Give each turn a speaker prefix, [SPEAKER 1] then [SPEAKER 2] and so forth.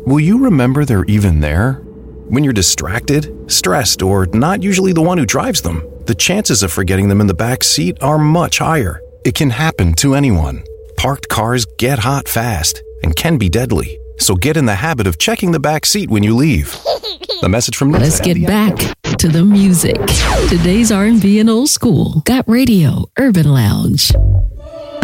[SPEAKER 1] will you remember they're even there? When you're distracted, stressed, or not usually the one who drives them, the chances of forgetting them in the back seat are much higher. It can happen to anyone. Parked cars get hot fast and can be deadly. So get in the habit of checking the back seat when you leave. The message from
[SPEAKER 2] Let's get back to the music. Today's R&B and old school. Got Radio Urban Lounge.